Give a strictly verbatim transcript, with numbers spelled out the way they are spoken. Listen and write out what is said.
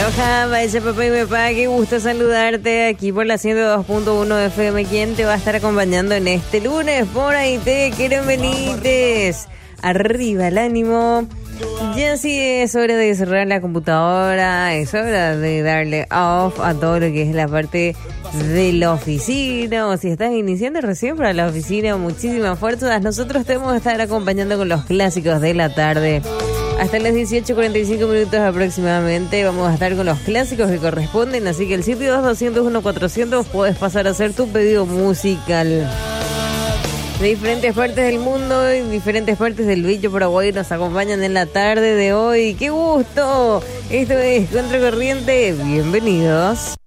Aloha, vaya papá y papá, qué gusto saludarte aquí por la ciento dos punto uno F M. ¿Quién te va a estar acompañando en este lunes? Por ahí te quieren venites. Arriba el ánimo. Ya sí es hora de cerrar la computadora, es hora de darle off a todo lo que es la parte de la oficina, o si estás iniciando recién para la oficina, muchísimas fuerzas. Nosotros te vamos a estar acompañando con los clásicos de la tarde. Hasta las dieciocho cuarenta y cinco minutos aproximadamente vamos a estar con los clásicos que corresponden, así que el siete dos dos cero uno cuatrocientos puedes pasar a hacer tu pedido musical. De diferentes partes del mundo y diferentes partes del bello Paraguay nos acompañan en la tarde de hoy. ¡Qué gusto! Esto es Contracorriente. Bienvenidos.